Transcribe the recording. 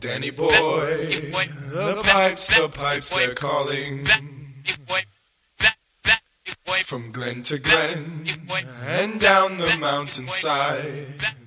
Danny boy, the pipes they're calling. From glen to glen and down the mountainside.